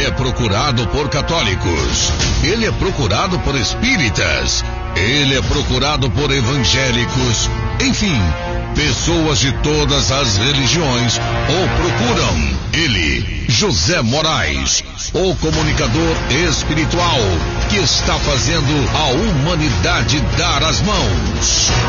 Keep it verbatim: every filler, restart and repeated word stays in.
é procurado por católicos, ele é procurado por espíritas, ele é procurado por evangélicos, enfim, pessoas de todas as religiões o procuram. Ele, José Moraes, o comunicador espiritual que está fazendo a humanidade dar as mãos.